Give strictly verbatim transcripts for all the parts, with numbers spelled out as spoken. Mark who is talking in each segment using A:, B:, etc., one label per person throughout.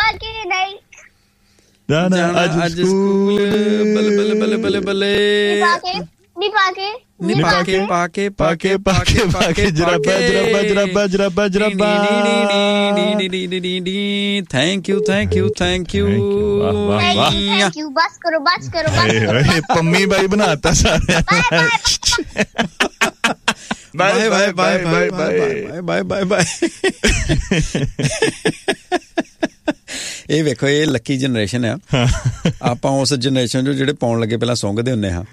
A: ਕੇ ਨਹੀਂ
B: ਜਾਣਾ ਅੱਜ ਸਕੂਲ ਬੱਲੇ ਬੱਲੇ ਬੱਲੇ ਬੱਲੇ ਬੱਲੇ
A: ਨੀ ਪਾ ਕੇ
B: ਨੀ ਪਾ ਕੇ ਪਾ ਕੇ ਪਾ ਕੇ ਪਾ ਕੇ ਪਾ ਕੇ ਜਰਾਬਾ ਜਰਾਬਾ ਜਰਾਬਾ ਜਰਾਬਾ ਜਰਾਬਾ thank you thank you thank you
A: thank you ਬਸ ਕਰੋ ਬਸ ਕਰੋ ਬਸ
B: ਪੰਮੀ ਬਾਈ ਬਣਾਤਾ ਸਾਰਿਆਂ bye bye bye bye bye bye bye bye ਇਹ ਵੇਖੋ ਇਹ ਲੱਕੀ ਜਨਰੇਸ਼ਨ ਆ ਆਪਾਂ ਉਸ ਜਨਰੇਸ਼ਨ ਚੋਂ ਜਿਹੜੇ ਪਾਉਣ ਲੱਗੇ ਪਹਿਲਾਂ ਸੁੰਘਦੇ ਹੁੰਦੇ ਹਾਂ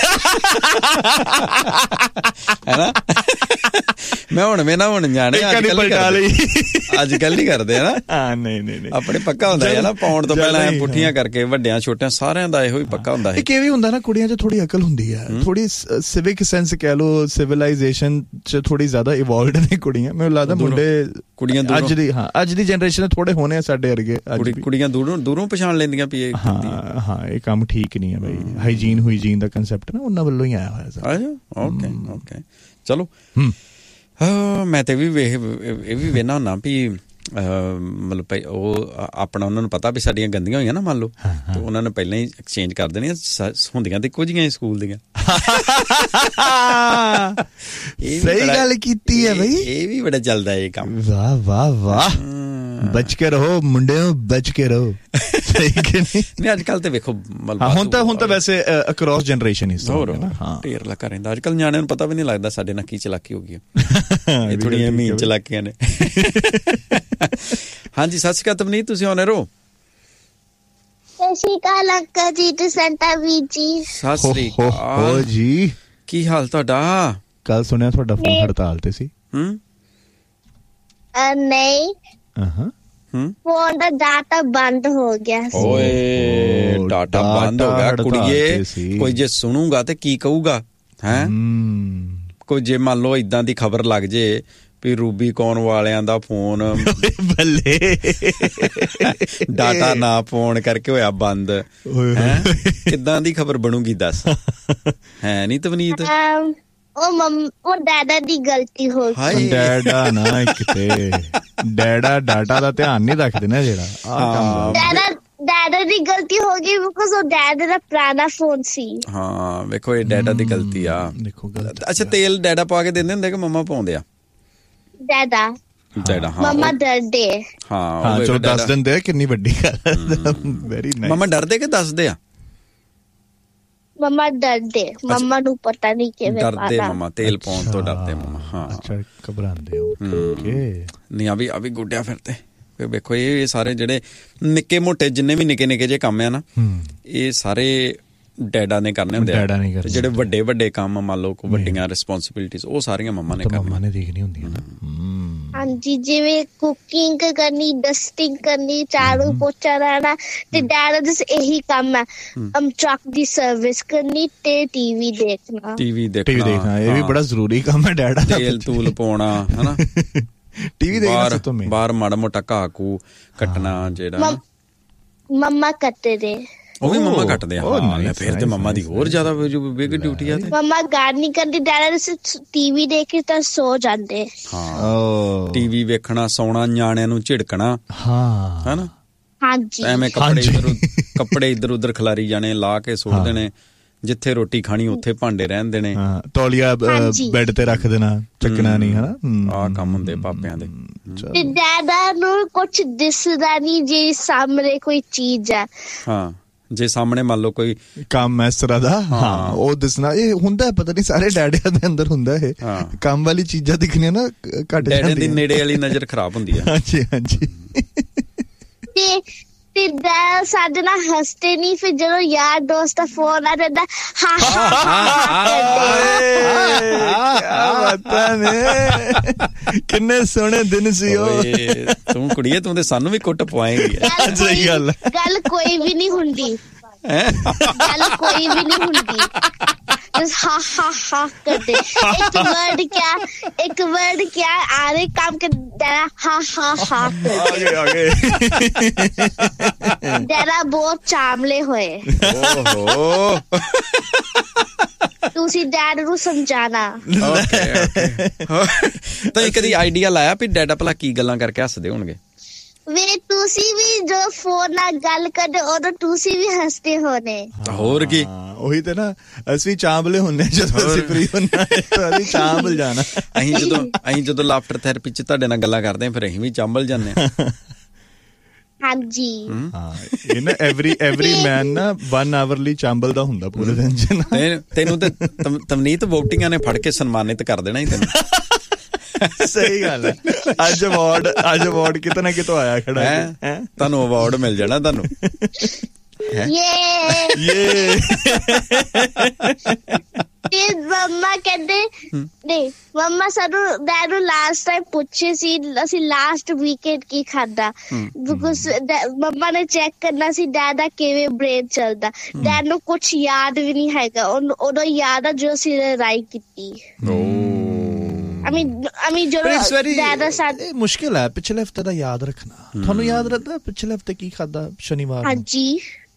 B: ਹੈਨਾ ਮੈਂ ਹੁਣ ਮੈਂ ਨਾ ਹੁਣ ਜਾਣੇ ਅੱਜ ਕੱਲ ਨਹੀਂ ਕਰਦੇ ਹਨਾ ਹਾਂ ਨਹੀਂ ਨਹੀਂ ਨਹੀਂ ਆਪਣੇ ਪੱਕਾ ਹੁੰਦਾ ਹੈ ਨਾ ਪਾਉਣ ਤੋਂ ਪਹਿਲਾਂ ਪੁੱਠੀਆਂ ਕਰਕੇ ਵੱਡਿਆਂ ਛੋਟਿਆਂ ਸਾਰਿਆਂ ਦਾ ਇਹੋ ਹੀ ਪੱਕਾ ਹੁੰਦਾ ਹੈ ਇੱਕ ਇਹ ਵੀ ਹੁੰਦਾ ਨਾ ਕੁੜੀਆਂ 'ਚ ਥੋੜੀ ਅਕਲ ਹੁੰਦੀ ਹੈ ਥੋੜੀ ਸਿਵਿਕ ਸੈਂਸ ਕਹਿ ਲਓ ਸਿਵਲਾਈਜੇਸ਼ਨ 'ਚ ਥੋੜੀ ਜ਼ਿਆਦਾ ਇਵੋਲਵਡ ਨੇ ਕੁੜੀਆਂ ਮੈਨੂੰ ਲੱਗਦਾ ਮੁੰਡੇ ਕੁੜੀਆਂ ਅੱਜ ਦੀ ਹਾਂ ਅੱਜ ਦੀ ਜਨਰੇਸ਼ਨ ਥੋੜੇ ਹੋਣੇ ਆ ਸਾਡੇ ਵਰਗੇ ਕੁੜੀਆਂ ਦੂਰੋਂ ਦੂਰੋਂ ਪਛਾਣ ਲੈਂਦੀਆਂ ਵੀ ਇਹ ਹਾਂ ਹਾਂ ਇਹ ਕੰਮ ਠੀਕ ਨਹੀਂ ਹੈ ਬਈ ਹਾਈਜੀਨ ਹਾਈਜੀਨ ਦਾ ਕੰਸੈਪਟ ਨਾ ਉਹਨਾਂ ਵੱਲੋਂ ਹੀ ਆਇਆ ਹੋਇਆ ਸਰ ਓਕੇ ਓਕੇ ਚਲੋ ਮੈਂ ਤੇ ਵੀ ਵੇਖ ਇਹ ਵੀ ਵੇਖਣਾ ਹੁੰਦਾ ਵੀ ਮਤਲਬ ਉਹ ਆਪਣਾ ਉਹਨਾਂ ਨੂੰ ਪਤਾ ਵੀ ਸਾਡੀਆਂ ਗੰਦੀਆਂ ਹੋਈਆਂ ਨਾ ਮੰਨ ਲਓ ਤੇ ਉਹਨਾਂ ਨੇ ਪਹਿਲਾਂ ਹੀ ਐਕਸਚੇਂਜ ਕਰ ਦੇਣੀਆਂ ਹੁੰਦੀਆਂ ਤੇ ਇੱਕੋ ਜਿਹੀਆਂ ਸਕੂਲ ਦੀਆਂ ਸਹੀ ਗੱਲ ਕੀਤੀ ਹੈ ਬਈ ਇਹ ਵੀ ਬੜਾ ਚੱਲਦਾ ਇਹ ਕੰਮ ਵਾਹ ਵਾਹ ਵਾਹ ਬਚ ਕੇ ਰਹੋ ਮੁੰਡਿਓ ਬਚ ਕੇ ਰਹੋ ਸਹੀ ਕਿ ਨਹੀਂ ਨਹੀਂ ਅੱਜ ਕੱਲ ਤੇ ਵੇਖੋ ਹੁਣ ਤਾਂ ਹੁਣ ਤਾਂ ਵੈਸੇ ਅਕ੍ਰੋਸ ਜਨਰੇਸ਼ਨ ਹੀ ਢੇਰ ਲੱਗਾ ਰਹਿੰਦਾ ਅੱਜ ਕੱਲ ਨਿਆਣਿਆਂ ਨੂੰ ਪਤਾ ਵੀ ਨਹੀਂ ਲੱਗਦਾ ਸਾਡੇ ਨਾਲ ਕੀ ਚਲਾਕੀ ਹੋ ਗਈ ਇਹ ਥੋੜੀਆਂ ਮੀਨ ਚਲਾਕੀਆਂ ਨੇ ਹਾਂਜੀ ਸਤਿ ਸ਼੍ਰੀ ਅਕਾਲ ਤਵਨੀਤ ਤੁਸੀਂ ਆਉਣੇ ਰਹੋ
A: ਸਤਿ ਸ਼੍ਰੀ ਅਕਾਲ ਅੰਕਲ ਜੀ ਤੇ ਸੰਤਾ ਵੀਰ ਜੀ ਸਤਿ ਸ਼੍ਰੀ
B: ਅਕਾਲ ਜੀ ਕੀ ਹਾਲ ਤੁਹਾਡਾ ਕੱਲ ਸੁਣਿਆ ਤੁਹਾਡਾ ਫੋਨ ਹੜਤਾਲ ਤੇ ਸੀ ਹੂੰ
A: ਨਹੀਂ ਫੋਨ ਦਾ ਡਾਟਾ ਬੰਦ ਹੋ ਗਿਆ ਸੀ
B: ਓਏ ਡਾਟਾ ਬੰਦ ਹੋ ਗਿਆ ਕੁੜੀਏ ਕੋਈ ਜੇ ਸੁਣੂਗਾ ਤੇ ਕੀ ਕਹੂਗਾ ਹੈਂ ਕੋਈ ਜੇ ਮੰਨ ਲਓ ਏਦਾਂ ਦੀ ਖਬਰ ਲੱਗ ਜੇ ਵੀ ਰੂਬੀ ਕੌਣ ਵਾਲਿਆਂ ਦਾ ਫੋਨ ਬੱਲੇ ਡਾਟਾ ਨਾ ਫੋਨ ਕਰਕੇ ਹੋਇਆ ਬੰਦ ਹੈਂ ਕਿੱਦਾਂ ਦੀ ਖਬਰ ਬਣੂਗੀ ਦੱਸ ਹੈ ਨੀ ਤਵਨੀਤ
A: ਉਹ ਮੰਮ ਉਹ ਡੈਡਾ ਦੀ ਗਲਤੀ ਹੋ ਗਈ
B: ਡੈਡਾ ਨਾ ਕਿਤੇ ਡੈਡਾ ਡਾਟਾ ਦਾ ਧਿਆਨ ਨਹੀਂ ਰੱਖਦੇ ਨਾ ਜਿਹੜਾ ਆਹ
A: ਡੈਡਾ ਡੈਡਾ ਦੀ ਗਲਤੀ ਹੋ ਗਈ ਬਿਕਾਜ਼ ਉਹ ਡੈਡਾ ਦਾ ਪੁਰਾਣਾ ਫੋਨ ਸੀ
B: ਹਾਂ ਵੇਖੋ ਇਹ ਡੈਡਾ ਦੀ ਗਲਤੀ ਆ ਦੇਖੋ ਅੱਛਾ ਤੇਲ ਡੈਡਾ ਪਾ ਕੇ ਦਿੰਦੇ ਹੁੰਦੇ ਕਿ ਮੰਮਾ ਪਾਉਂਦੇ ਆ
A: ਡੈਡਾ ਡੈਡਾ ਹਾਂ ਮੰਮਾ ਡਰਦੇ
B: ਹਾਂ ਚਲੋ ਦੱਸ ਦਿੰਦੇ ਕਿੰਨੀ ਵੱਡੀ ਗੱਲ ਵੈਰੀ ਨਾਈਸ ਮੰਮਾ ਡਰਦੇ ਕਿ ਦੱਸਦੇ ਆ
A: ਮੰਮਾ ਡਰਦੇ ਮੰਮਾ ਨੂੰ ਪਤਾ ਨਹੀਂ ਕਿਵੇਂ
B: ਡਰਦੇ ਮੰਮਾ ਤੇਲ ਪਾਉਣ ਤੋਂ ਡਰਦੇ ਮੰਮਾ ਹਾਂ ਅੱਛਾ ਘਬਰਾਉਂਦੇ ਹੋ ਓਕੇ ਨਹੀਂ ਆ ਵੀ ਆ ਵੀ ਗੁੱਡਿਆ ਫਿਰ ਤੇ ਵੇਖੋ ਇਹ ਸਾਰੇ ਜਿਹੜੇ ਨਿੱਕੇ ਮੋਟੇ ਜਿੰਨੇ ਵੀ ਨਿੱਕੇ ਨਿੱਕੇ ਜਿਹੇ ਕੰਮ ਆ ਨਾ ਇਹ ਸਾਰੇ ਡੈਡਾ ਨੇ ਕਰਨੇ ਹੁੰਦੇ ਆ ਤੇ ਜਿਹੜੇ ਵੱਡੇ ਵੱਡੇ ਕੰਮ ਮੰਨ ਲਓ ਕੋਈ ਵੱਡੀਆਂ ਰਿਸਪੌਂਸਿਬਿਲਿਟੀਜ਼ ਉਹ ਸਾਰੀਆਂ ਮੰਮਾ ਨੇ ਕਰਨੀਆਂ ਮੰਮਾ ਨੇ ਦੇਖਣੀ ਹੁੰਦੀਆਂ ਨਾ
A: ਹਾਂਜੀ ਜਿਵੇਂ ਕੁਕਿੰਗ ਕਰਨੀ ਡਸਟਿੰਗ ਕਰਨੀ ਝਾੜੂ ਪੋਚਾ ਲਾਣਾ ਤੇ ਡੈਡਾ ਦਾ ਇਹੀ ਕੰਮ ਹੈ ਅਮ ਟਰੱਕ ਦੀ ਸਰਵਿਸ ਕਰਨੀ ਤੇ ਟੀਵੀ ਦੇਖਣਾ
B: ਟੀਵੀ ਦੇਖਣਾ ਇਹ ਵੀ ਬੜਾ ਜ਼ਰੂਰੀ ਕੰਮ ਹੈ ਡੈਡਾ ਦਾ ਤੇਲ ਤੂਲ ਪਾਉਣਾ ਹਨਾ ਟੀਵੀ ਦੇਖਣਾ ਬਾਹਰ ਮਾੜਾ ਮੋਟਾ ਘਾਹ ਘੂ ਕੱਟਣਾ ਜਿਹੜਾ
A: ਮੰਮਾ ਕੱਟਦੇ ਦੇ
B: ਉਹ ਵੀ ਮੰਮਾ ਕੱਟਦੇ ਆ ਹਾਂ ਫਿਰ ਤੇ ਮੰਮਾ ਦੀ ਹੋਰ ਜ਼ਿਆਦਾ ਬਿਗ ਡਿਊਟੀ ਆ ਤੇ
A: ਮੰਮਾ ਗਾਰਡਨਿੰਗ ਕਰਦੀ ਡੈਡਾ ਟੀਵੀ ਦੇਖ ਕੇ ਤਾਂ ਸੋ ਜਾਂਦੇ
B: ਹਾਂ ਟੀਵੀ ਵੇਖਣਾ ਸੌਣਾ ਨਿਆਣਿਆਂ ਨੂੰ ਝਿੜਕਣਾ ਹਾਂ ਹਨਾ
A: ਹਾਂਜੀ
B: ਐਵੇਂ ਕੱਪੜੇ ਇੱਧਰ ਕੱਪੜੇ ਇੱਧਰ ਉੱਧਰ ਖਿਲਾਰੀ ਜਾਣੇ ਲਾ ਕੇ ਸੁੱਟ ਦੇਣੇ ਜਿੱਥੇ ਰੋਟੀ ਖਾਣੀ ਉੱਥੇ ਭਾਂਡੇ ਰਹਿਣ ਦੇਣੇ ਤੌਲੀਆ ਬੈੱਡ ਤੇ ਰੱਖ ਦੇਣਾ ਚੱਕਣਾ ਨਹੀਂ ਹਨਾ ਆਹ ਕੰਮ ਹੁੰਦੇ ਪਾਪਿਆਂ ਦੇ
A: ਤੇ ਡੈਡਾ ਨੂੰ ਕੁਛ ਦਿਸਦਾ ਨਹੀਂ ਜੇ ਸਾਹਮਣੇ ਕੋਈ ਚੀਜ਼ ਹੈ
B: ਹਾਂ ਜੇ ਸਾਹਮਣੇ ਮੰਨ ਲਓ ਕੋਈ ਕੰਮ ਇਸ ਤਰ੍ਹਾਂ ਦਾ ਹਾਂ ਉਹ ਦੱਸਣਾ ਇਹ ਹੁੰਦਾ ਪਤਾ ਨਹੀਂ ਸਾਰੇ ਡੈਡਿਆਂ ਦੇ ਅੰਦਰ ਹੁੰਦਾ ਇਹ ਕੰਮ ਵਾਲੀ ਚੀਜ਼ਾਂ ਦਿਖਣੀਆਂ ਨਾ ਘੱਟ ਜਾਂਦੀਆਂ ਦੀ ਨੇੜੇ ਵਾਲੀ ਨਜ਼ਰ ਖਰਾਬ ਹੁੰਦੀ ਆ ਹਾਂਜੀ ਹਾਂਜੀ
A: ਤੇ ਤੇ ਡੈਡ ਸਾਡੇ ਨਾਲ ਹੱਸਦੇ ਨਹੀਂ ਫਿਰ ਜਦੋਂ ਯਾਰ ਦੋਸਤ ਦਾ ਫੋਨ ਆ ਜਾਂਦਾ ਹਾਂ ਹਾਂ
B: ਪਤਾ ਨੇ ਕਿੰਨੇ ਸੋਹਣੇ ਦਿਨ ਸੀ ਉਹ ਤੂੰ ਕੁੜੀਏ ਤੂੰ ਤੇ ਸਾਨੂੰ ਵੀ ਕੁੱਟ ਪਵਾਏਂਗੀ ਸਹੀ ਗੱਲ
A: ਗੱਲ ਕੋਈ ਵੀ ਨਹੀਂ ਹੁੰਦੀ ਗੱਲ ਕੋਈ ਵੀ ਨਹੀਂ ਹੁੰਦੀ ਬਸ ਹਾ ਹਾ ਹਾ ਕਰਦੇ ਇੱਕ ਵਰਡ ਕਿਆ ਇੱਕ ਵਰਡ ਕਿਆ ਆਰੇ ਕੰਮ ਕੇ ਡੈਡਾ ਹਾ ਹਾ ਹਾ ਕਰਦੇ ਆਗੇ ਡੈਡਾ ਬਹੁਤ ਚਾਮਲੇ ਹੋਏ ਓਹੋ ਤੁਸੀਂ ਡੈਡ ਨੂੰ ਸਮਝਾਣਾ ਓਕੇ
B: ਤਾਂ ਕਦੀ ਆਈਡੀਆ ਲਾਇਆ ਵੀ ਡੈਡਾ ਭਲਾ ਕੀ ਗੱਲਾਂ ਕਰਕੇ ਹੱਸਦੇ ਹੋਣਗੇ
A: ਵੇ ਤੁਸੀਂ ਵੀ ਜੋ ਫੋਨ ਨਾਲ ਗੱਲ ਕਰਦੇ ਉਦੋਂ ਤੁਸੀਂ ਵੀ ਹੱਸਦੇ ਹੋਣੇ।
B: ਹੋਰ ਕੀ,
C: ਉਹੀ ਤੇ ਨਾ, ਅਸੀਂ ਚਾਂਬਲੇ ਹੁੰਨੇ ਜਦੋਂ ਅਸੀਂ ਫ੍ਰੀ ਹੁੰਨਾ ਅਸੀਂ ਚਾਂਬਲ ਜਾਣਾ।
B: ਅਸੀਂ ਜਦੋਂ ਅਸੀਂ ਜਦੋਂ ਲਾਫਟਰ ਥੈਰੇਪੀ ਚ ਤੁਹਾਡੇ ਨਾਲ ਗੱਲਾਂ ਕਰਦੇ ਹਾਂ ਫਿਰ ਅਸੀਂ ਵੀ ਚਾਂਬਲ ਜਾਂਦੇ ਹਾਂ।
A: ਹਾਂਜੀ
C: ਹਾਂ, ਇਹ ਨਾ ਐਵਰੀ ਐਵਰੀ ਮੈਨ ਨਾ ਵਨ ਆਵਰ ਲਈ ਚਾਂਬਲ ਦਾ ਹੁੰਦਾ ਪੂਰੇ ਦਿਨ ਚ।
B: ਤੈਨੂੰ ਤੇ ਤਵਨੀਤ ਵੋਟਿੰਗਾਂ ਨੇ ਫੜ ਕੇ ਸਨਮਾਨਿਤ ਕਰ ਦੇਣਾ ਹੀ ਤੈਨੂੰ।
C: ਸਹੀ ਗੱਲ ਹੈ। ਅੱਜ ਅਵਾਰਡ ਅੱਜ ਅਵਾਰਡ ਕਿਤੇ ਨਾ ਕਿਤੋਂ ਆਇਆ ਖੜਾ ਹੈ,
B: ਤੁਹਾਨੂੰ ਅਵਾਰਡ ਮਿਲ ਜਾਣਾ ਤੁਹਾਨੂੰ।
A: ਤੇ ਮੰਮਾ ਕਹਿੰਦੇ ਨਹੀਂ, ਮੰਮਾ ਸਾਨੂੰ ਡੈਡ ਨੂੰ ਲਾਸਟ ਟਾਈਮ ਪੁੱਛੇ ਸੀ ਅਸੀਂ ਲਾਸਟ ਵੀਕਐਂਡ ਕੀ ਖਾਧਾ, ਬਿਕੋਜ਼ ਮੰਮਾ ਨੇ ਚੈੱਕ ਕਰਨਾ ਸੀ ਡੈਡ ਦਾ ਕਿਵੇਂ ਬ੍ਰੇਨ ਚੱਲਦਾ। ਡੈਡ ਨੂੰ ਕੁਛ ਯਾਦ ਵੀ ਨਹੀਂ ਹੈਗਾ, ਉਦੋਂ ਯਾਦ ਆ ਜੋ ਅਸੀਂ ਲੜਾਈ ਕੀਤੀ। I mean, I mean,
C: ਜਦੋਂ ਮੁਸ਼ਕਿਲ ਹੈ ਪਿਛਲੇ ਹਫ਼ਤੇ ਦਾ ਯਾਦ ਰੱਖਣਾ। ਤੁਹਾਨੂੰ ਯਾਦ ਰਹਿੰਦਾ ਪਿਛਲੇ ਹਫ਼ਤੇ ਕੀ ਖਾਧਾ ਸ਼ਨੀਵਾਰ?
A: ਹਾਂਜੀ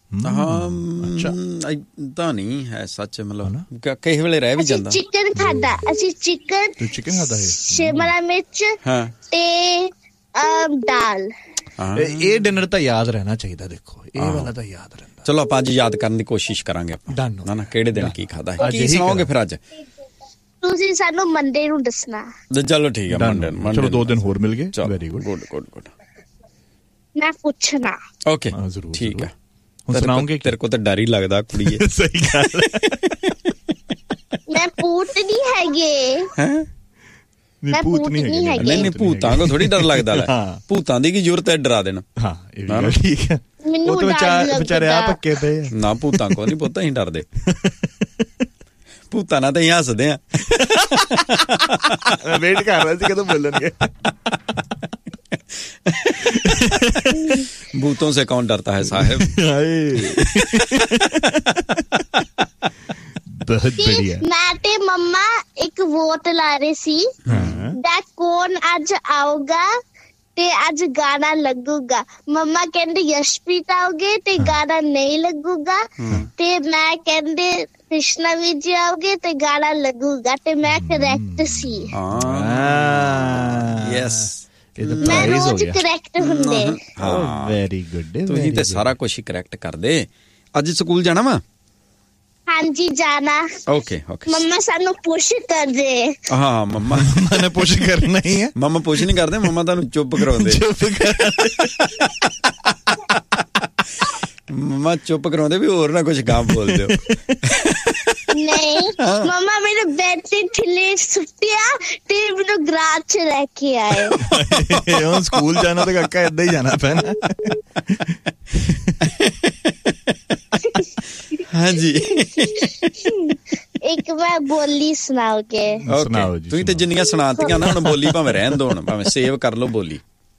B: ਤਾਂ ਨਹੀਂ ਹੈ ਸੱਚ, ਮਤਲਬ ਕਈ ਵੇਲੇ ਰਹਿ ਵੀ ਜਾਂਦਾ।
A: ਚਿਕਨ ਖਾਧਾ ਅਸੀਂ, ਚਿਕਨ
C: ਚਿਕਨ ਖਾਧਾ ਹੈ,
A: ਸ਼ਿਮਲਾ ਮਿਰਚ ਤੇ ਦਾਲ।
C: ਇਹ ਡਿਨਰ ਤਾਂ ਯਾਦ ਰਹਿਣਾ ਚਾਹੀਦਾ। ਦੇਖੋ ਇਹ ਵਾਲਾ ਤਾਂ ਯਾਦ ਰਹਿੰਦਾ।
B: ਚਲੋ ਆਪਾਂ ਅੱਜ ਯਾਦ ਕਰਨ ਦੀ ਕੋਸ਼ਿਸ਼ ਕਰਾਂਗੇ ਆਪਾਂ, ਨਾ ਕਿਹੜੇ ਦਿਨ ਕੀ ਖਾਧਾ ਹੈ। ਕੀ ਸੁਣਾਓਗੇ ਫਿਰ ਅੱਜ?
A: ਤੁਸੀਂ ਸਾਨੂੰ ਮੰਡੇ ਨੂੰ ਦੱਸਣਾ।
B: ਚਲੋ ਠੀਕ ਹੈ, ਮੰਡੇ ਨੂੰ।
C: ਚਲੋ ਦੋ ਦਿਨ ਹੋਰ ਮਿਲ ਗਏ। Very good
B: good good good.
A: ਮੈਂ ਪੁੱਛਣਾ।
B: ਓਕੇ ਠੀਕ ਹੈ। ਹੁਣ ਸੁਣਾਉਂਗੇ? ਤੇਰੇ ਕੋਲ ਤਾਂ ਡਰ ਹੀ ਲੱਗਦਾ ਕੁੜੀਏ।
C: ਸਹੀ ਗੱਲ।
A: ਮੈਂ ਭੂਤ ਨਹੀਂ ਹੈਗੇ।
B: ਹੈਂ?
A: ਮੈਂ ਭੂਤ ਨਹੀਂ ਹੈਗੇ।
B: ਨਹੀਂ ਨਹੀਂ, ਭੂਤਾਂ ਕੋ ਥੋੜੀ ਡਰ ਲੱਗਦਾ ਲੈ। ਭੂਤਾਂ ਦੀ ਕੀ ਜ਼ਰੂਰਤ ਹੈ ਡਰਾ ਦੇਣਾ।
C: ਹਾਂ ਇਹ ਵੀ ਠੀਕ ਹੈ।
A: ਮੈਨੂੰ
C: ਵਿਚਾਰੇ ਆ ਪੱਕੇ ਪਏ
B: ਨਾ, ਭੂਤਾਂ ਕੋ ਨਹੀਂ ਪੁੱਤ ਅਸੀਂ ਡਰਦੇ। ਭੂਤਾਂ ਨਾਲ ਤਾਂ ਹੀ ਹੱਸਦੇ ਆ।
C: ਵੇਟ ਕਰ ਰਿਹਾ ਸੀ ਕਦੋਂ ਬੋਲਣਗੇ।
B: भूतों से कौन डरता है साहब।
C: बहुत बढ़िया।
A: मैं ते मम्मा एक वोट ला रहे सी that कौन आज आऊगा ते आज गाना लगूगा। मम्मा कहते यशप्रीत आओगे ते गाना नहीं लगूगा, ते मैं कहते कृष्णा विजय आओगे ते गाना लगूगा, ते मैं करेक्ट सी।
B: यस,
A: ਮੈਂ ਰੋਜ਼ ਕਰੈਕਟ ਹੁੰਦੇ।
B: ਹਾਂ
C: ਵੈਰੀ ਗੁੱਡ।
B: ਤੁਸੀਂ ਤੇ ਸਾਰਾ ਕੁਝ ਹੀ ਕਰੈਕਟ ਕਰਦੇ। ਅੱਜ ਸਕੂਲ ਜਾਣਾ ਵਾ?
A: ਹਾਂਜੀ ਜਾਣਾ।
B: Okay okay.
A: ਮੰਮਾ ਸਾਨੂੰ ਪੁਸ਼ ਕਰਦੇ।
B: ਹਾਂ ਮੰਮਾ
C: ਮੰਮਾ ਨੇ ਪੁਸ਼ ਕਰਨਾ ਹੀ ਹੈ।
B: ਮੰਮਾ ਪੁਸ਼ ਨਹੀਂ ਕਰਦੇ, ਮੰਮਾ ਤੁਹਾਨੂੰ ਚੁੱਪ ਕਰਾਉਂਦੇ।
C: ਚੁੱਪ
B: ਮੰਮਾ ਚੁੱਪ ਕਰਾਉਂਦੇ ਵੀ ਹੋਰ ਨਾ ਕੁਝ ਗਾਂ ਬੋਲ ਦਿਓ।
A: ਨਹੀਂ, ਮੰਮਾ ਮੇਰੇ ਬੈੱਡ ਤੇ ਥੱਲੇ ਸੁੱਟਿਆ ਤੇ ਮੈਨੂੰ ਗਰਾਜ ਚ ਲੈ ਕੇ ਆਏ।
C: ਹੁਣ ਸਕੂਲ ਜਾਣਾ ਤੇ ਕਾਕਾ ਏਦਾਂ ਹੀ ਜਾਣਾ ਪੈਣਾ।
B: ਹਾਂਜੀ
A: ਇੱਕ ਵਾਰ ਬੋਲੀ ਸੁਣਾਓਗੇ?
C: ਸੁਣਾਓ ਜੀ।
B: ਤੁਸੀਂ ਤੇ ਜਿੰਨੀਆਂ ਸੁਣਾਤੀਆਂ ਨਾ, ਹੁਣ ਬੋਲੀ ਭਾਵੇਂ ਰਹਿਣ ਦੋ, ਹੁਣ ਭਾਵੇਂ ਸੇਵ ਕਰ ਲਓ ਬੋਲੀ।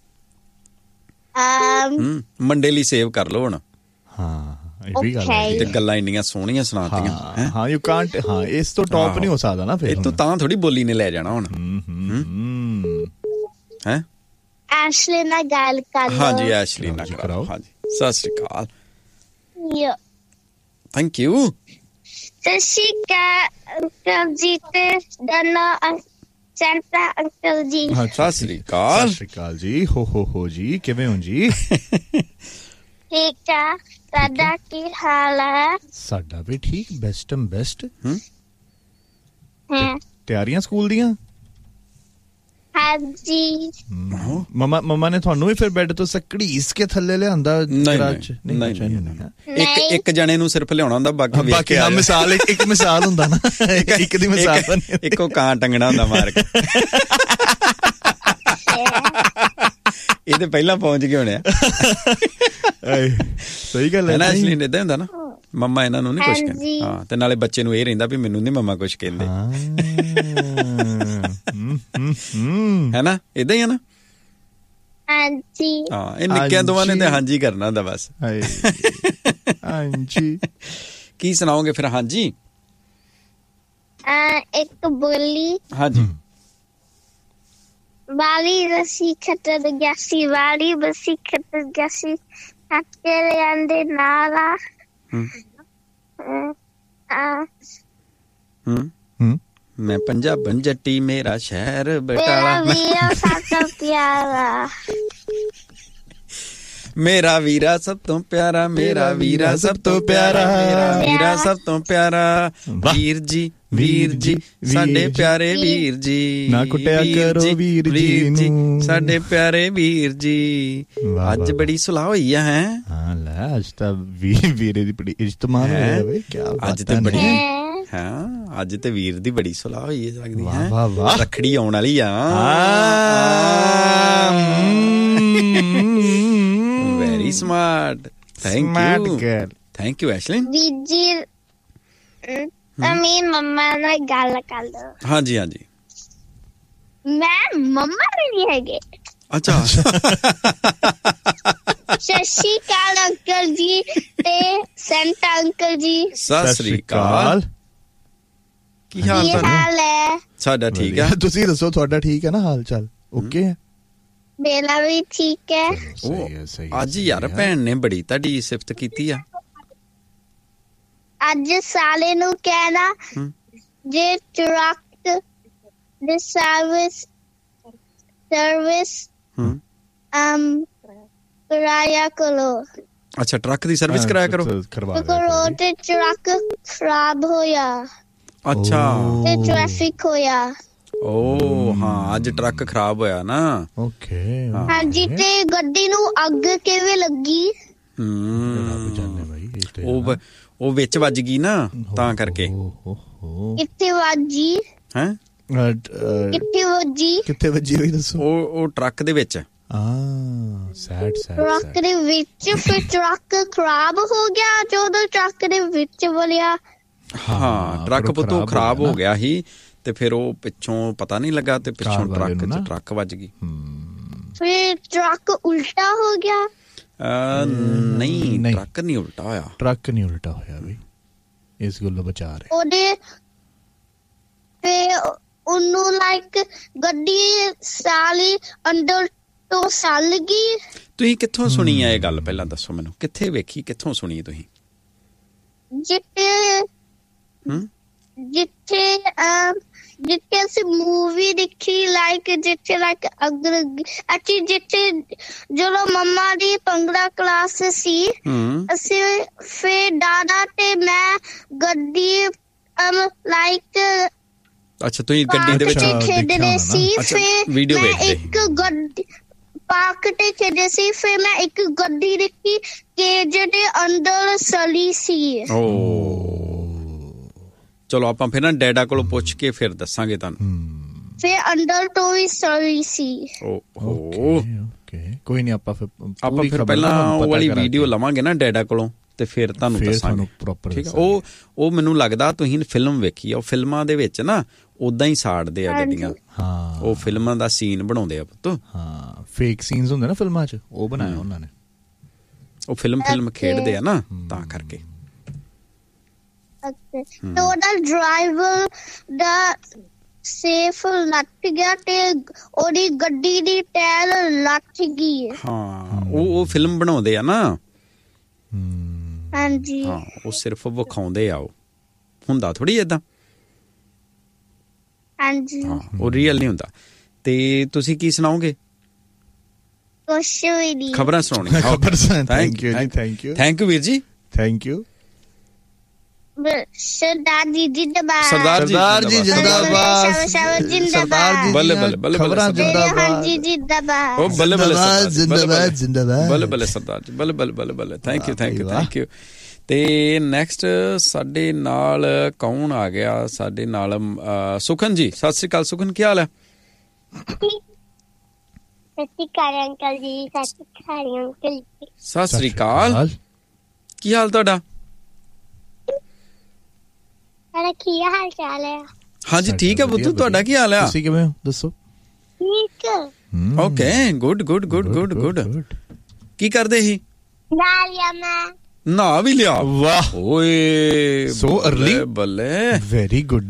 B: ਹਮ ਮੰਡੇ ਲਈ ਸੇਵ ਕਰ ਲਓ ਹੁਣ।
C: ਹਾਂ ਇਹ ਵੀ ਗੱਲ ਹੈ।
B: ਤੇ ਗੱਲਾਂ ਇੰਨੀਆਂ ਸੋਹਣੀਆਂ ਸੁਣਾਤੀਆਂ।
C: ਹਾਂ ਯੂ ਕਾਂਟ। ਹਾਂ ਇਸ ਤੋਂ ਟੌਪ ਨਹੀਂ ਹੋ ਸਕਦਾ ਨਾ ਫਿਰ।
B: ਇਹ ਤੋਂ ਤਾਂ ਥੋੜੀ ਬੋਲੀ ਨੇ ਲੈ ਜਾਣਾ ਹੁਣ। ਹੈ
A: ਐਸ਼ਲੀ ਨਾਲ ਗੱਲ ਕਰ ਲਓ।
B: ਹਾਂਜੀ ਐਸ਼ਲੀ ਨਾਲ ਕਰਾਓ। ਹਾਂਜੀ ਸਤਿ ਸ਼੍ਰੀ ਅਕਾਲ। Thank you.
A: ਸਤਿ ਸ਼੍ਰੀ ਅਕਾਲ ਅੰਕਲ ਜੀ ਤੇ ਦਾਨਾ ਸੈਂਟਾ ਅੰਕਲ ਜੀ।
B: ਸਤਿ ਸ਼੍ਰੀ ਅਕਾਲ।
C: ਸਤਿ ਸ਼੍ਰੀ ਅਕਾਲ ਜੀ। ਹੋ ਹੋ ਹੋ ਜੀ, ਕਿਵੇਂ ਹੋ ਜੀ?
A: ਠੀਕ ਆ, ਤੁਹਾਡਾ ਕੀ ਹਾਲ ਹੈ?
C: ਸਾਡਾ ਵੀ ਠੀਕ, ਬੈਸਟਮ ਬੈਸਟ।
A: ਹਾਂ
C: ਤਿਆਰੀਆਂ ਸਕੂਲ ਦੀਆਂ?
A: ਹਾਂਜੀ।
C: ਮਮਾ ਮਮਾ ਨੇ ਤੁਹਾਨੂੰ ਵੀ ਫਿਰ ਬੈੱਡ ਤੋਂ ਘੜੀਸ ਕੇ ਥੱਲੇ ਲਿਆਂਦਾ?
B: ਇੱਕ ਇੱਕ ਜਣੇ ਨੂੰ ਸਿਰਫ ਲਿਆਉਣਾ ਹੁੰਦਾ, ਬਾਕੀ
C: ਬਾਕੀ ਦਾ ਮਿਸਾਲ ਇੱਕ ਮਿਸਾਲ ਹੁੰਦਾ ਨਾ, ਇੱਕ ਦੀ ਮਿਸਾਲ
B: ਇੱਕੋ ਕਾਂ ਟੰਗਣਾ ਹੁੰਦਾ ਮਾਰ ਕੇ। ਇਹ ਤੇ ਪਹਿਲਾਂ ਪਹੁੰਚ ਗਏ ਹੋਣੇ ਆ।
C: ਸਹੀ ਗੱਲ ਹੈ ਨਾ।
B: ਐਸ਼ਲੀ ਨੇ ਏਦਾਂ ਹੁੰਦਾ ਨਾ, ਮੰਮਾ ਇਹਨਾਂ ਨੂੰ ਨੀ ਕੁਛ ਕਹਿੰਦੇ। ਹਾਂ ਤੇ ਨਾਲੇ ਬੱਚੇ ਨੂੰ ਇਹ ਰਹਿੰਦਾ ਵੀ ਮੈਨੂੰ ਨੀ ਮੰਮਾ ਕੁਛ ਕਹਿੰਦੇ। ਹੈ ਨਾ, ਏਦਾਂ ਹੀ ਆ ਨਾ।
A: ਹਾਂਜੀ।
B: ਹਾਂ ਇਹ ਨਿੱਕਿਆਂ ਦੋਵਾਂ ਨੇ ਤੇ ਹਾਂਜੀ ਕਰਨਾ ਹੁੰਦਾ ਬਸ।
C: ਹਾਂਜੀ
B: ਕੀ ਸੁਣਾਓਗੇ ਫਿਰ? ਹਾਂਜੀ
A: ਇੱਕ ਬੋਲੀ।
B: ਹਾਂਜੀ।
A: ਵਾਲੀ ਰੱਸੀ ਖੱਟਰ ਗਿਆ ਸੀ, ਵਾਲੀ ਰੱਸੀ ਖੱਟਰ ਗਿਆ ਸੀ, ਤੇਰੇ ਆਂਦੇ ਨਾਲਾ।
B: ਹੂੰ ਮੈਂ ਪੰਜਾਬਣ ਜੱਟੀ, ਮੇਰਾ ਸ਼ਹਿਰ ਬਟਾਲਾ,
A: ਮੇਰਾ ਵੀਰਾ ਸਾਡਾ ਪਿਆਰਾ।
B: ਮੇਰਾ ਵੀਰਾ ਸਭ ਤੋਂ ਪਿਆਰਾ, ਮੇਰਾ ਵੀਰਾ ਸਭ ਤੋਂ ਪਿਆਰਾ, ਮੇਰਾ ਵੀਰਾ ਸਭ ਤੋਂ ਪਿਆਰਾ, ਵੀਰ ਜੀ ਵੀਰ ਜੀ ਸਾਡੇ ਪਿਆਰੇ ਵੀਰ ਜੀ,
C: ਨਾ ਕੁੱਟਿਆ ਕਰੋ ਵੀਰ ਜੀ ਨੂੰ,
B: ਸਾਡੇ ਪਿਆਰੇ ਵੀਰ ਜੀ। ਅੱਜ ਬੜੀ ਸੁਲਾਹ ਹੋਈ ਆ ਹੈ।
C: ਹਾਂ ਲੈ ਅੱਜ ਤਾਂ ਵੀਰੇ ਦੀ ਬੜੀ ਇੱਜ਼ਤ ਮਾਨ ਹੋਈ ਹੈ ਵੇ। ਕੀ
B: ਅੱਜ ਤੇ ਬੜੀ ਹਾਂ ਅੱਜ ਤੇ ਵੀਰ ਦੀ ਬੜੀ ਸੁਲਾਹ ਹੋਈ ਹੈ ਲੱਗਦੀ ਹੈ।
C: ਵਾਹ ਵਾਹ
B: ਰੱਖੜੀ ਆਉਣ ਵਾਲੀ ਆ। Very smart. Thank you thank you Ashlyn.
A: ਵੀਰ ਜੀ ਅਮੀਨ ਮੰਮਾ ਨਾਲ ਗੱਲ ਕਰ ਲਓ।
B: ਹਾਂਜੀ ਹਾਂਜੀ
A: ਮੈਂ ਮੰਮਾ ਨਹੀਂ ਹੈਗੇ।
B: ਅੱਛਾ
A: ਸਤਿ ਸ਼੍ਰੀ ਅਕਾਲ ਅੰਕਲ ਜੀ ਤੇ ਸੈਂਟਾ ਅੰਕਲ ਜੀ।
B: ਸਤਿ ਸ਼੍ਰੀ ਅਕਾਲ। ਕੀ ਹਾਲ
A: ਹਾਲ ਹੈ?
B: ਸਾਡਾ ਠੀਕ ਹੈ।
C: ਤੁਸੀਂ ਦੱਸੋ ਤੁਹਾਡਾ ਠੀਕ ਹੈ ਨਾ ਹਾਲ ਚਾਲ? ਓਕੇ ਹੈ
A: ਮੇਰਾ ਵੀ ਠੀਕ ਹੈ।
B: ਅੱਜ ਯਾਰ ਭੈਣ ਨੇ ਬੜੀ ਤੁਹਾਡੀ ਸਿਫਤ ਕੀਤੀ ਆ।
A: ਅੱਜ ਸਾਲੇ ਨੂੰ ਕਹਿਣਾ ਜੇ ਟਰੱਕ ਦੇ ਸਰਵਿਸ ਸਰਵਿਸ ਅਮ ਕਰਾਇਆ ਕਰੋ।
B: ਅੱਛਾ ਟਰੱਕ ਦੀ ਸਰਵਿਸ ਕਰਾਇਆ ਕਰੋ।
A: ਕਰੋ ਤੇ ਟਰੱਕ ਖਰਾਬ ਹੋਇਆ।
B: ਅੱਛਾ
A: ਤੇ ਟ੍ਰੈਫਿਕ ਹੋਇਆ।
B: ਓ ਹਾਂ ਅੱਜ ਟਰੱਕ ਖਰਾਬ ਹੋਇਆ ਨਾ।
C: ਓਕੇ
A: ਹਾਂਜੀ ਤੇ ਗੱਡੀ ਨੂੰ ਅੱਗ ਕਿਵੇਂ ਲੱਗੀ?
B: ਉਹ ਉਹ ਵਿੱਚ ਵੱਜ ਗਈ ਨਾ ਤਾਂ ਕਰਕੇ।
A: ਕਿੱਥੇ ਵੱਜੀ?
B: ਹੈਂ
A: ਕਿੱਥੇ ਵੱਜੀ?
C: ਕਿੱਥੇ ਵੱਜੀ ਹੋਈ ਦੱਸੋ?
B: ਉਹ ਉਹ ਟਰੱਕ ਦੇ ਵਿੱਚ।
C: ਹਾਂ ਸੈਡ ਸੈਡ
A: ਟਰੱਕ ਦੇ ਵਿੱਚ ਫਿਰ ਟਰੱਕ ਖਰਾਬ ਹੋ ਗਿਆ ਜਦੋਂ ਟਰੱਕ ਦੇ ਵਿੱਚ ਵਲਿਆ।
B: ਹਾਂ ਟਰੱਕ ਪੁੱਤੋਂ ਖਰਾਬ ਹੋ ਗਿਆ ਸੀ ਤੇ ਫਿਰ ਉਹ ਪਿੱਛੋਂ ਪਤਾ ਨਹੀਂ ਲੱਗਾ ਤੇ ਪਿੱਛੋਂ ਟਰੱਕ ਚ ਟਰੱਕ ਵੱਜ ਗਈ।
A: ਫਿਰ ਟਰੱਕ ਉਲਟਾ ਹੋ ਗਿਆ।
B: ਨਹੀਂ ਟਰੱਕ ਨਹੀਂ ਉਲਟਾ ਹੋਇਆ।
C: ਟਰੱਕ ਨਹੀਂ ਉਲਟਾ ਹੋਇਆ ਬਈ ਇਸ ਗੱਲੋਂ ਬਚਾ ਰਹੇ
A: ਉਹਦੇ ਫਿਰ ਉਹਨੂੰ ਲਾਈਕ ਗੱਡੀ ਸਾਲੀ ਅੰਦਰ ਤੋਂ ਸੱਲ ਗਈ।
B: ਤੁਸੀਂ ਕਿੱਥੋਂ ਸੁਣੀ ਆ ਇਹ ਗੱਲ ਪਹਿਲਾਂ ਦੱਸੋ ਮੈਨੂੰ? ਕਿੱਥੇ ਵੇਖੀ ਕਿੱਥੋਂ ਸੁਣੀ ਤੁਸੀਂ? ਜਿੱਥੇ
A: ਜਿੱਥੇ ਜਿੱਥੇ ਅਸੀਂ ਮੂਵੀ ਦੇਖੀ ਲਾਈਕ ਜਿੱਥੇ ਲਾਈਕ ਅਗਰ ਅੱਛੀ ਜਿੱਥੇ ਜਦੋਂ ਮੰਮਾ ਦੀ ਭੰਗੜਾ ਕਲਾਸ ਸੀ ਅਸੀਂ ਫਿਰ ਦਾਦਾ ਤੇ ਮੈਂ ਗੱਡੀ ਲਾਈਕ
B: ਅੱਛਾ ਤੁਸੀਂ ਗੱਡੀ ਦੇ ਵਿੱਚ
A: ਖੇਡਦੇ ਸੀ। ਫਿਰ ਮੈਂ ਇੱਕ ਗੱਡੀ ਪਾਰਕ ਤੇ ਖੇਡੇ ਸੀ। ਫਿਰ ਮੈਂ ਇੱਕ ਗੱਡੀ ਦੇਖੀ ਕਿ ਜਿਹਦੇ ਅੰਦਰ ਸਲੀ ਸੀ।
B: ਚਲੋ ਆਪਾਂ ਫਿਰ ਨਾ ਡੈਡਾ ਕੋਲੋਂ ਪੁੱਛ ਕੇ ਫਿਰ ਦੱਸਾਂਗੇ ਤੁਹਾਨੂੰ।
A: ਫਿਰ ਅੰਦਰ ਤੋਂ ਵੀ ਸਲੀ ਸੀ।
C: ਕੋਈ ਨਹੀਂ ਆਪਾਂ ਫਿਰ
B: ਆਪਾਂ ਫਿਰ ਪਹਿਲਾਂ ਉਹ ਵਾਲੀ ਵੀਡੀਓ ਲਵਾਂਗੇ ਨਾ ਡੈਡਾ ਕੋਲੋਂ ਤੇ ਫਿਰ ਤੁਹਾਨੂੰ ਦੱਸਾਂਗੇ। ਠੀਕ ਹੈ ਉਹ ਉਹ ਮੈਨੂੰ ਲੱਗਦਾ ਤੁਸੀਂ ਫਿਲਮ ਵੇਖੀ ਆ। ਉਹ ਫਿਲਮਾਂ ਦੇ ਵਿੱਚ ਨਾ ਉਦਾਂ ਹੀ ਸਾੜਦੇ ਆ ਗੱਡੀਆਂ।
C: ਹਾਂ
B: ਉਹ ਫਿਲਮਾਂ ਦਾ ਸੀਨ ਬਣਾਉਂਦੇ ਆ ਪੁੱਤ।
C: ਹਾਂ ਫੇਕ ਸੀਨਸ ਹੁੰਦੇ ਨਾ ਫਿਲਮਾਂ 'ਚ ਉਹ ਬਣਾਇਆ ਉਹਨਾਂ ਨੇ।
B: ਉਹ ਫਿਲਮ ਫਿਲਮ ਖੇਡਦੇ ਆ ਨਾ ਤਾਂ ਕਰਕੇ।
A: ਤੇ ਉਹਦਾ ਡਰਾਈਵਰ ਦਾ ਸੇਫ ਲੱਟ ਗਿਆ ਤੇ ਉਹਦੀ ਗੱਡੀ ਦੀ ਟਾਇਰ ਲੱਟ ਗਈ।
B: ਹਾਂ ਉਹ ਉਹ ਫਿਲਮ ਬਣਾਉਂਦੇ ਆ ਨਾ।
A: ਹਾਂਜੀ
B: ਹਾਂ ਉਹ ਸਿਰਫ ਵਿਖਾਉਂਦੇ ਆ। ਉਹ ਹੁੰਦਾ ਥੋੜੀ ਏਦਾਂ।
A: ਹਾਂਜੀ
B: ਹਾਂ ਉਹ ਰੀਅਲ ਨਹੀਂ ਹੁੰਦਾ। ਤੇ ਤੁਸੀਂ ਕੀ ਸੁਣਾਓਗੇ?
A: ਕੁਛ ਵੀ ਨਹੀਂ।
B: ਖਬਰਾਂ ਸੁਣਾਉਣੀਆਂ।
C: ਥੈਂਕ ਯੂ ਜੀ ਥੈਂਕ ਯੂ
B: ਥੈਂਕ ਯੂ ਵੀਰ ਜੀ
C: ਥੈਂਕ ਯੂ।
A: ਸਰਦਾਰ ਜੀ ਜਿੰਦਾਬਾਦ।
B: ਸਰਦਾਰ ਜੀ
C: ਜਿੰਦਾਬਾਦ।
A: ਜਿੰਦਾਬਾਦ।
B: ਬੱਲੇ ਬੱਲੇ ਬੱਲੇ
C: ਖਬਰਾਂ ਜਿੰਦਾਬਾਦ
A: ਜੀ ਜਿੰਦਾਬਾਦ।
B: ਉਹ ਬੱਲੇ ਬੱਲੇ
C: ਜਿੰਦਾਬਾਦ ਜਿੰਦਾਬਾਦ
B: ਬੱਲੇ ਬੱਲੇ ਸਰਦਾਰ ਜੀ ਬੱਲੇ ਬੱਲੇ ਬੱਲੇ ਬੱਲੇ। Thank you thank you thank you. ਤੇ ਨੈਕਸਟ ਸਾਡੇ ਨਾਲ ਕੌਣ ਆ ਗਿਆ? ਸਾਡੇ ਨਾਲ ਸੁਖਨ ਜੀ। ਸਤਿ ਸ੍ਰੀ ਅਕਾਲ ਸੁਖਨ ਕੀ ਹਾਲ ਹੈ?
A: ਸਤਿ ਸ੍ਰੀ ਅਕਾਲ ਅੰਕਲ ਜੀ। ਸਤਿ ਸ੍ਰੀ ਅਕਾਲ ਅੰਕਲ ਜੀ।
B: ਸਤਿ ਸ੍ਰੀ ਅਕਾਲ ਕੀ ਹਾਲ ਤੁਹਾਡਾ?
A: ਕੀ ਹਾਲ ਚਾਲ ਹੈ?
B: ਹਾਂਜੀ ਠੀਕ ਹੈ ਬੁੱਧੂ ਤੁਹਾਡਾ ਕੀ ਹਾਲ ਹੈ?
C: ਤੁਸੀਂ ਕਿਵੇਂ ਹੋ ਦੱਸੋ?
A: ਠੀਕ
B: okay good good good good good. ਕੀ ਕਰਦੇ ਸੀ?
A: ਨਾ ਲਿਆ ਮੈਂ।
B: ਨਾ ਵੀ ਲਿਆ?
C: ਵਾਹ
B: ਓਏ
C: ਸੋ ਅਰਲੀ
B: ਬੱਲੇ
C: ਵੈਰੀ ਗੁੱਡ।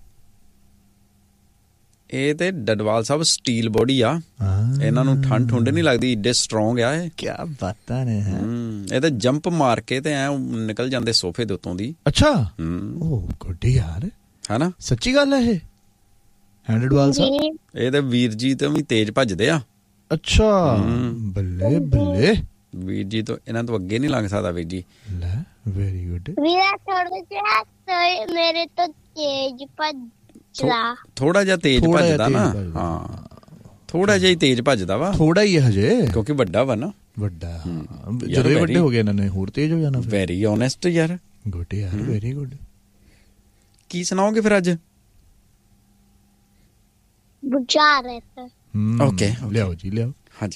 B: ਇਹ ਤੇ ਡਡਵਾਲ ਸਾਹਿਬ ਸਟੀਲ ਬੋਡੀ ਆ। ਇਹਨਾਂ ਨੂੰ ਠੰਡ ਠੁੰਡ ਨਹੀਂ ਲੱਗਦੀ। ਏਡੇ ਸਟਰੋਂਗ ਆ ਇਹ।
C: ਕੀ ਬਾਤਾਂ ਨੇ।
B: ਇਹ ਤੇ ਜੰਪ ਮਾਰ ਕੇ ਤੇ ਐ ਨਿਕਲ ਜਾਂਦੇ ਸੋਫੇ ਦੇ ਉੱਤੋਂ ਦੀ।
C: ਅੱਛਾ ਓ ਗੁੱਡ ਯਾਰ
B: ਹੈ ਨਾ।
C: ਸੱਚੀ ਗੱਲ ਹੈ ਇਹ ਹੈਂਡਡਵਾਲ ਸਾਹਿਬ।
B: ਇਹ ਤੇ ਵੀਰ ਜੀ ਤੇ ਵੀ ਤੇਜ਼ ਭੱਜਦੇ ਆ।
C: ਅੱਛਾ ਬੱਲੇ ਬੱਲੇ
B: ਵੀਰ ਜੀ ਤੋਂ ਇਹਨਾਂ ਤੋਂ ਅੱਗੇ ਨਹੀਂ ਲੰਘ ਸਕਦਾ ਵੀਰ ਜੀ।
C: ਲੈ ਵੈਰੀ ਗੁੱਡ।
A: ਵੀਰਾ ਥੋੜਾ ਜਿਹਾ ਤੇ ਮੇਰੇ ਤੋਂ ਤੇਜ਼ ਭੱਜਦਾ,
B: ਥੋੜਾ ਜਿਹਾ ਤੇਜ਼ ਭੱਜਦਾ ਨਾ। ਹਾਂ ਥੋੜਾ ਜਿਹਾ ਹੀ ਤੇਜ਼ ਭੱਜਦਾ ਵਾ,
C: ਥੋੜਾ ਹੀ ਹਜੇ,
B: ਕਿਉਂਕਿ ਵੱਡਾ ਵਾ ਨਾ।
C: ਵੱਡਾ ਜਦੋਂ ਵੱਡੇ ਹੋ ਗਏ ਇਹਨਾਂ ਨੇ ਹੋਰ ਤੇਜ਼ ਹੋ ਜਾਣਾ।
B: ਵੈਰੀ ਓਨੈਸਟ ਯਾਰ,
C: ਗੁੱਡ ਯਾਰ, ਵੈਰੀ ਗੁੱਡ।
B: ਕੀ ਸੁਣਾਓਗੇ ਫਿਰ ਅੱਜ?
A: ਬੁਝਾਰਤ।
B: ਓਕੇ
C: ਲਿਆਓ ਜੀ ਲਿਆਓ।
B: ਹਾਂਜੀ।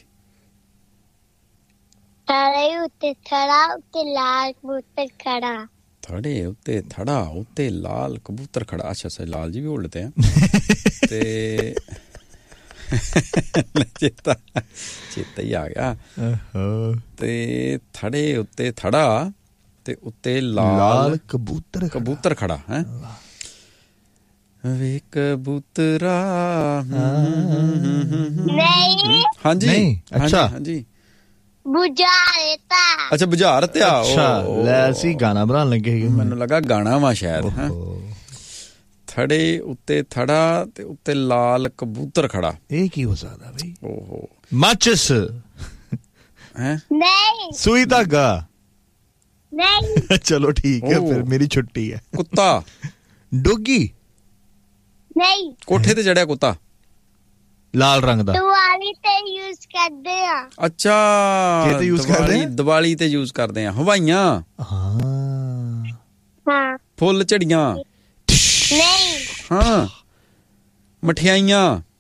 A: ਥੜੇ ਉੱਤੇ ਥੜਾ ਉੱਤੇ ਲਾਲ ਕਬੂਤਰ ਖੜਾ,
B: ਥੜੇ ਉੱਤੇ ਥੜਾ ਉੱਤੇ ਲਾਲ ਕਬੂਤਰ ਖੜਾ। ਅੱਛਾ ਅੱਛਾ ਲਾਲ ਜੀ ਵੀ ਉਲਟਦੇ ਆ ਤੇ ਚੇਤਾ ਚੇਤਾ ਹੀ ਆ ਗਿਆ। ਤੇ ਥੜੇ ਉੱਤੇ ਥੜਾ ਤੇ ਉੱਤੇ ਲਾਲ
C: ਕਬੂਤਰ
B: ਕਬੂਤਰ ਖੜਾ ਹੈ। ਵੇ ਕਬੂਤਰਾ।
A: ਨਹੀਂ
B: ਹਾਂਜੀ
C: ਅੱਛਾ
B: ਹਾਂਜੀ
A: ਬੁਝਾਰਤਾ।
B: ਅੱਛਾ ਬੁਝਾਰਤ ਆ।
C: ਅੱਛਾ ਲੈ ਅਸੀਂ ਗਾਣਾ ਬਣਾਉਣ ਲੱਗੇ।
B: ਮੈਨੂੰ ਲੱਗਾ ਗਾਣਾ ਵਾ ਸ਼ਾਇਦ। ਥੜੇ ਉੱਤੇ ਥੜਾ ਤੇ ਉੱਤੇ ਲਾਲ ਕਬੂਤਰ ਖੜਾ।
C: ਇਹ ਕੀ ਹੋ ਸਕਦਾ ਬਈ?
B: ਓਹੋ
C: ਮਾਚਿਸ
B: ਹੈ?
A: ਨਹੀਂ
C: ਸੂਈ ਧਾਗਾ।
A: ਨਹੀਂ
C: ਚਲੋ ਠੀਕ ਹੈ ਫਿਰ ਮੇਰੀ ਛੁੱਟੀ ਹੈ।
B: ਕੁੱਤਾ।
C: ਡੋਗੀ।
A: ਨਹੀਂ
B: ਕੋਠੇ ਤੇ ਚੜਿਆ ਕੁੱਤਾ
C: ਲਾਲ ਰੰਗ ਦਾ।
A: ਦੀਵਾਲੀ ਤੇ ਯੂਜ਼ ਕਰਦੇ ਆ।
B: ਅੱਛਾ
C: ਕਿਤੇ ਯੂਜ਼ ਕਰਦੇ ਆ?
B: ਦੀਵਾਲੀ ਤੇ ਯੂਜ਼ ਕਰਦੇ ਆ। ਹਵਾਈਆਂ।
C: ਹਾਂ
A: ਹਾਂ।
B: ਫੁੱਲ ਝੜੀਆਂ।
A: ਨਹੀਂ
B: ਹਾਂ। ਮਠਿਆਈਆਂ।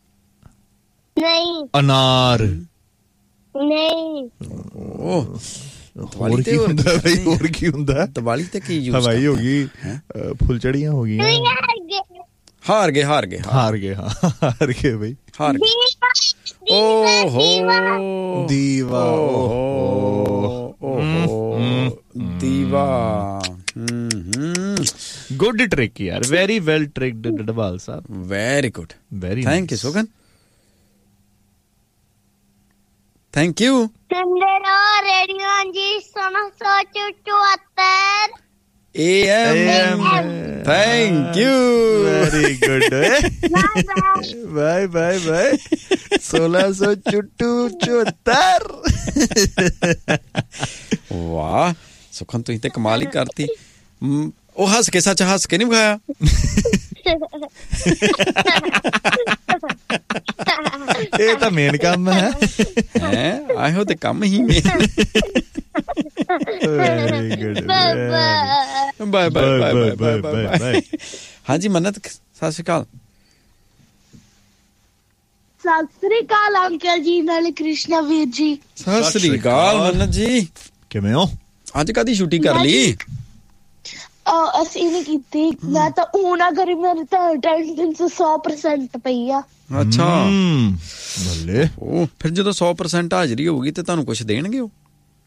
A: ਨਹੀਂ
C: ਅਨਾਰ।
A: ਨਹੀਂ
B: ਓਹ
C: ਹੋਰ ਕੀ ਹੁੰਦਾ ਬਈ? ਹੋਰ ਕੀ ਹੁੰਦਾ?
B: ਦੀਵਾਲੀ ਤੇ ਕੀ ਯੂਜ਼?
C: ਹਵਾਈ ਹੋ ਗਈ, ਫੁੱਲਝੜੀਆਂ ਹੋ ਗਈਆਂ।
B: ਹਾਰ ਗਏ ਹਾਰ ਗਏ
C: ਹਾਰ ਗਏ ਹਾਂ ਹਾਰ ਗਏ ਬਈ
B: ਹਾਰ ਗਏ। ਓਹੋ
C: ਦੀਵਾ।
B: ਓਹੋ ਦੀਵਾ।
C: ਗੁੱਡ ਟ੍ਰਿਕ ਯਾਰ, very well ਟ੍ਰਿਕਡ Dadwal Sahib.
B: Very good,
C: very
B: thank you ਸੁਗਨ, thank you.
A: ਸੁਣਦੇ ਰਹੋ ਰੇਡੀਓ ਜੀ ਸੋਨਾ ਸੌ ਚੁਹੱਤਰ
B: A M. Thank you.
C: Very good. Bye bye bye. सोलह सौ चुट्टू चौहत्तर।
B: वाह सुखन तुम तो कमाल ही करती। ਉਹ ਹੱਸ ਕੇ ਸੱਚ ਹੱਸ ਕੇ ਨਹੀਂ ਵਿਖਾਇਆ।
C: ਇਹ ਤਾਂ ਮੇਨ ਕੰਮ ਹੈ।
B: ਹੈ ਆਹੋ ਤੇ ਕੰਮ ਹੀ main.
C: Very good.
B: Bye bye bye bye bye bye. ਹਾਂਜੀ ਮੰਨਤ ਸਤਿ ਸ਼੍ਰੀ ਅਕਾਲ।
A: ਸਤਿ ਸ੍ਰੀ ਅਕਾਲ ਅੰਕਲ ਜੀ ਨਾਲ ਕ੍ਰਿਸ਼ਨਾ ਵੀਰ ਜੀ।
B: ਸਤਿ ਸ੍ਰੀ ਅਕਾਲ ਮੰਨਤ ਜੀ,
C: ਕਿਵੇਂ ਹੋ?
B: ਅੱਜ ਕਾਹਦੀ ਛੁੱਟੀ ਕਰ ਲਈ?
A: ਅਸੀਂ ਨਹੀਂ ਕੀਤੀ, ਮੈਂ ਤਾਂ ਉਹ ਨਾ ਕਰੀ, ਮੇਰੇ ਤਾਂ ਅਟੈਂਡੈਂਸ ਸੌ ਪ੍ਰਸੈਂਟ ਪਈ ਆ।
B: ਅੱਛਾ
C: ਬੱਲੇ।
B: ਉਹ ਫਿਰ ਜਦੋਂ ਸੌ ਪ੍ਰਸੈਂਟ ਹਾਜ਼ਰੀ ਹੋਊਗੀ ਤੇ ਤੁਹਾਨੂੰ ਕੁਝ ਦੇਣਗੇ? ਉਹ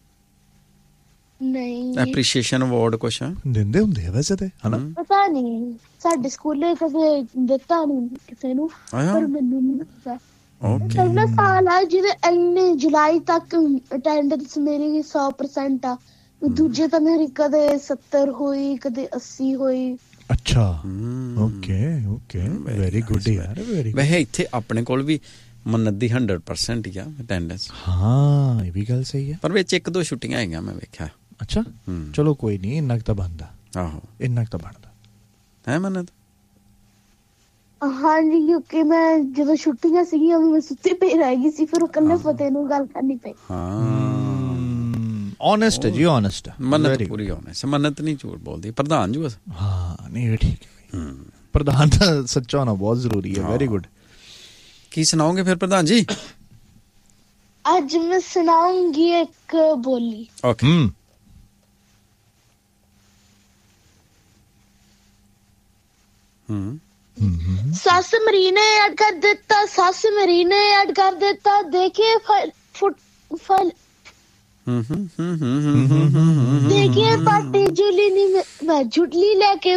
A: ਨਹੀਂ
B: ਐਪਰੀਸ਼ੀਏਸ਼ਨ ਅਵਾਰਡ ਕੁਛ
C: ਦਿੰਦੇ ਹੁੰਦੇ ਆ ਵੈਸੇ ਤੇ, ਹਨਾ?
A: ਪਤਾ ਨਹੀਂ, ਸਾਡੇ ਸਕੂਲੇ ਕਦੇ ਦਿੱਤਾ ਨਹੀਂ ਕਿਸੇ ਨੂੰ, ਪਰ ਮੈਨੂੰ ਨਹੀਂ ਪਤਾ। ਪਹਿਲਾ ਸਾਲ ਆ ਜਿਹਦੇ ਇੰਨੇ ਜੁਲਾਈ ਤੱਕ ਅਟੈਂਡੈਂਸ ਮੇਰੀ ਸੌ ਪ੍ਰਸੈਂਟ ਆ। ਦੂਜੇ ਤਾਂ ਮੇਰੀ ਕਦੇ ਸੱਤਰ ਹੋਈ, ਕਦੇ ਅੱਸੀ ਹੋਈ।
C: ਅੱਛਾ ਓਕੇ ਓਕੇ, ਵੈਰੀ ਗੁੱਡ ਯਾਰ, ਵੈਰੀ।
B: ਵੈਸੇ ਇੱਥੇ ਆਪਣੇ ਕੋਲ ਵੀ ਮੰਨਤ ਦੀ ਹੰਡਰਡ ਪਰਸੈਂਟ ਹੀ ਆ ਅਟੈਂਡੈਂਸ।
C: ਹਾਂ ਇਹ ਵੀ ਗੱਲ ਸਹੀ ਹੈ,
B: ਪਰ ਵਿੱਚ ਇੱਕ ਦੋ ਛੁੱਟੀਆਂ ਹੈਗੀਆਂ ਮੈਂ ਵੇਖਿਆ।
C: ਅੱਛਾ ਚਲੋ ਕੋਈ ਨਹੀਂ, ਇੰਨਾ ਕੁ ਤਾਂ ਬਣਦਾ।
B: ਆਹੋ
C: ਇੰਨਾ ਕੁ ਤਾਂ ਬਣਦਾ ਹੈ ਮੰਨਤ।
A: ਹਾਂਜੀ ਕਿਉਂਕਿ ਮੈਂ ਜਦੋਂ ਛੁੱਟੀਆਂ ਸੀਗੀਆਂ ਮੈਂ ਸੁੱਤੀ ਪਈ ਰਹਿ ਗਈ ਸੀ, ਫਿਰ ਉਹ ਕੱਲੇ ਫਤਿਹ ਨੂੰ ਗੱਲ ਕਰਨੀ ਪਈ।
B: ਹਾਂ
C: ਓਨੈਸਟ ਹੈ ਜੀ, ਓਨੈਸਟ।
B: ਮੰਨਤ ਪੂਰੀ ਓਨੈਸਟ, ਮੰਨਤ ਨਹੀਂ ਝੂਠ ਬੋਲਦੀ। ਪ੍ਰਧਾਨ ਜੀ ਬਸ।
C: ਹਾਂ ਨਹੀਂ ਠੀਕ ਹੈ, ਪ੍ਰਧਾਨ ਤਾਂ ਸੱਚਾ ਹੋਣਾ ਬਹੁਤ ਜ਼ਰੂਰੀ ਹੈ। Very good.
B: ਕੀ ਸੁਣਾਓਗੇ ਫਿਰ ਪ੍ਰਧਾਨ ਜੀ?
A: ਅੱਜ ਮੈਂ ਸੁਣਾਉਂਗੀ ਇੱਕ ਬੋਲੀ।
B: ਓਕੇ। ਹੂੰ
A: ਸੱਸ ਮਰੀ ਨੇ ਐਡ ਕਰ ਦਿੱਤਾ, ਸੱਸ ਮਰੀ ਨੇ ਐਡ ਕਰ ਦਿੱਤਾ, ਦੇਖੇ ਫੁੱਟ ਫਲ ਦੇਖੇ ਪਾਟੀ ਜੁਲੀ ਨੀ, ਮੈਂ ਝੁਟਲੀ ਲੈ ਕੇ